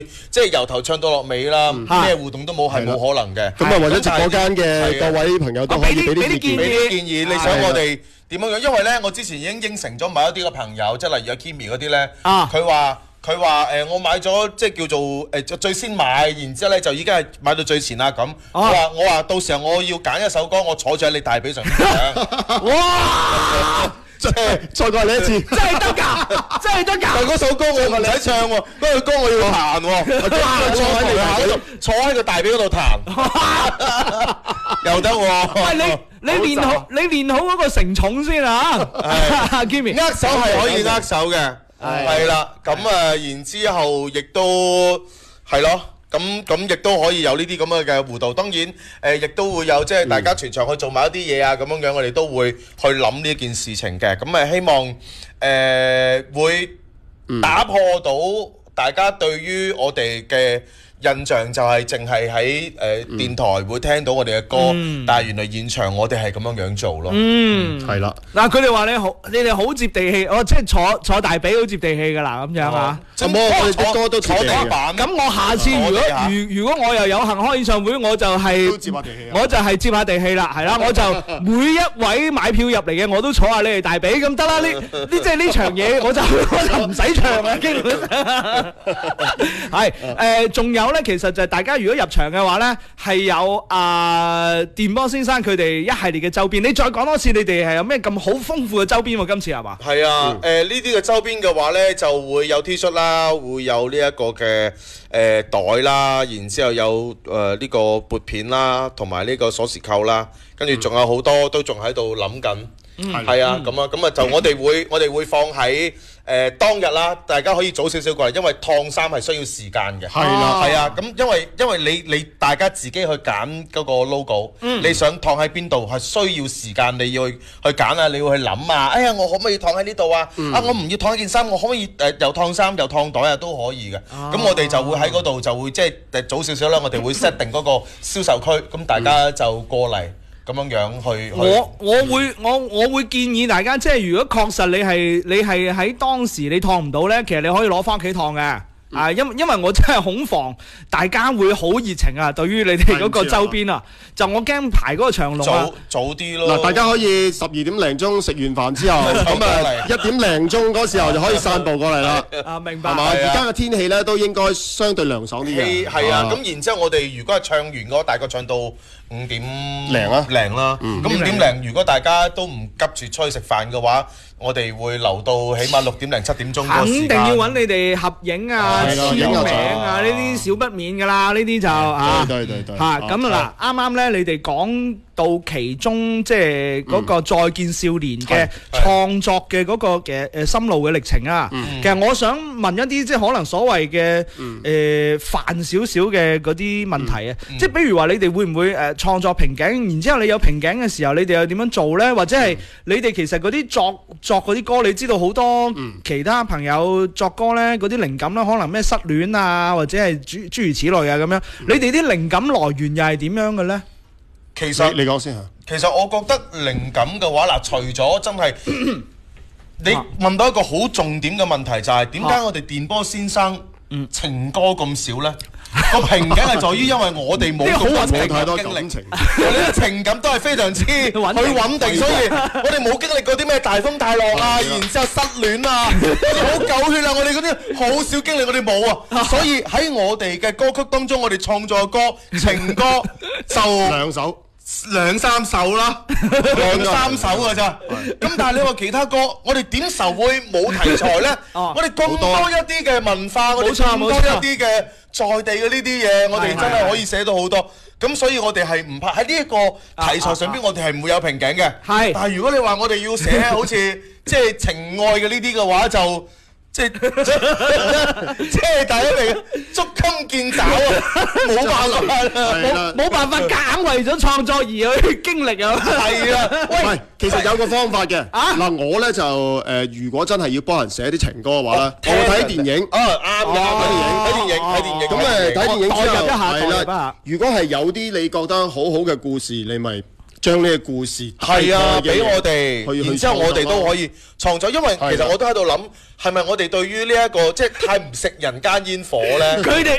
即係由頭唱到落尾啦，咩互動都冇係冇可能嘅。 咁啊，或者直播間嘅各位朋友都可以俾啲建議，你想我哋點樣樣？因為咧，我之前已經應承咗某一啲嘅朋友，即係例如阿 Kimi 嗰啲咧，佢話我買咗即係叫做最先買，然之後咧就已經係買到最前啦咁。我話到時候我要揀一首歌，我坐住喺你大髀上面唱。哇！ 再過你一次， 真係得㗎，真係得㗎。 但嗰首歌我唔使唱喎，嗰首歌我要彈喎，坐喺個大髀嗰度彈，又得喎。 喂，你練好嗰個承重先啊，Kimi。 握手係可以握手嘅，係啦。咁然之後亦都係咯。咁亦都可以有呢啲咁嘅互動，當然亦都會有即係大家全場去做埋一啲嘢啊咁樣，我哋都會去諗呢件事情嘅。咁希望會打破到大家對於我哋嘅印象，就係淨係喺電台會聽到我哋嘅歌，但係原來現場我哋係咁樣做咯。 係啦。 嗱，佢哋話你哋好接地氣，即係坐大髀好接地氣㗎啦，咁樣啊。 我哋啲歌都坐地板。 咁我下次如果我又有幸開演唱會，我就係接下地氣啦，係啦，我就每一位買票入嚟嘅我都坐下你哋大髀咁得啦。即係呢場嘢我就唔使唱啦，基本上係仲有。其實就係大家如果入場嘅話呢，係有電波先生佢哋一系列嘅周邊。你再講多次，你哋係有咩咁好豐富嘅周邊喎？今次係嘛？ 係啊，呢啲嘅周邊嘅話呢，就會有 T 恤啦，會有呢一個嘅袋啦，然之後有呢個撥片啦，同埋呢個鎖匙扣啦，跟住仲有好多都仲喺度諗緊。係啊，咁啊就我哋會放喺當日啦，大家可以早少少過嚟，因為燙衫係需要時間嘅。係啦，係啊，咁因為你大家自己去揀嗰個 logo，你想燙喺邊度係需要時間，你要去揀啊，你要去諗啊。哎呀，我可唔可以燙喺呢度啊？我唔要燙一件衫，我可唔可以又燙衫又燙袋啊都可以嘅。咁我哋就會喺嗰度就會即係早少少啦，我哋會 set 定嗰個銷售區，咁大家就過嚟。咁樣去我會建議大家，即係如果確實你係喺當時你燙唔到呢，其實你可以攞翻屋企燙嘅。因為我真係恐防大家會好熱情啊，對於你哋嗰個周邊啊，就我驚排嗰個長龍啊。 早啲咯。 嗱，大家可以12點零鐘食完飯之後，咁1點零鐘嗰時候就可以散步過嚟啦。 明白。 係嘛？而家嘅天氣咧都應該相對涼爽啲嘅。 係啊，咁然之後我哋如果係唱完嗰個，大概唱到5點零啦。咁5點零，如果大家都唔急住出去食飯嘅話，我哋會留到起碼6點零7點鐘嗰時間。肯定要揾你哋合影啊、簽名啊，呢啲少不免㗎啦，呢啲就對咁啊嗱，啱啱咧你哋講到其中即係嗰個再見少年嘅創作嘅嗰個嘅心路嘅歷程啊。其實我想問一啲即係可能所謂嘅煩少少嘅嗰啲問題啊，即係比如話你哋會唔會創作瓶頸，然之後你有瓶頸嘅時候，你哋又點樣做咧？或者係你哋其實嗰啲作嗰啲歌，你知道好多其他朋友作歌咧，嗰啲靈感咧，可能咩失戀啊，或者係諸如此類啊咁樣。你哋啲靈感來源又係點樣嘅咧？ 其實你講先嚇。 其實我覺得靈感嘅話，嗱，除咗真係你問到一個好重點嘅問題，就係點解我哋電波先生情歌咁少咧？個瓶頸係在於，因為我哋冇太多經歷，我哋嘅情感都係非常之去穩定，所以我哋冇經歷過啲咩大風大浪啊，然之後失戀啊，好狗血啊，我哋嗰啲好少經歷，我哋冇啊，所以喺我哋嘅歌曲當中，我哋創作嘅歌情歌就兩三首啦，2、3首㗎咋。咁但係你話其他歌，我哋點愁會冇題材呢？我哋咁多一啲嘅文化，我哋咁多一啲嘅在地嘅呢啲嘢，我哋真係可以寫到好多。咁所以我哋係唔怕喺呢一個題材上邊，我哋係唔會有瓶頸嘅。但係如果你話我哋要寫好似即係情愛嘅呢啲嘅話，就即係大家嚟捉襟見肘啊！ 冇辦法夾硬為咗創作而去經歷啊！ 係啊， 喂，其實有個方法嘅。嗱，我咧就如果真係要幫人寫啲情歌嘅話咧，我睇電影。啱睇電影。咁睇電影之後係啦。如果係有啲你覺得好好嘅故事，你咪將呢個故事係啊，俾我哋， 去然之後我哋都可以創作，因為其實我都喺度諗，係咪我哋對於呢一個即係太唔食人間煙火咧？ 佢哋